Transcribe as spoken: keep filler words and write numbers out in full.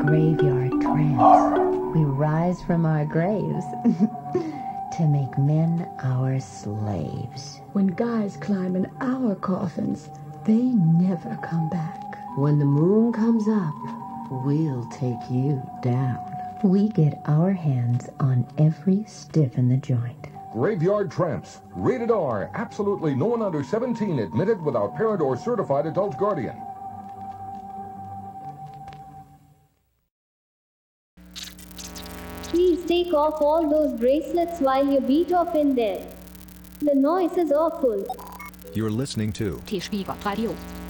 Graveyard Tramps. We rise from our graves to make men our slaves. When guys climb in our coffins, they never come back. When the moon comes up, we'll take you down. We get our hands on every stiff in the joint. Graveyard Tramps. Rated R. Absolutely no one under seventeen admitted without parent or certified adult guardian. Please take off all those bracelets while you beat off in there. The noise is awful. You're listening to T-Spiegel Radio.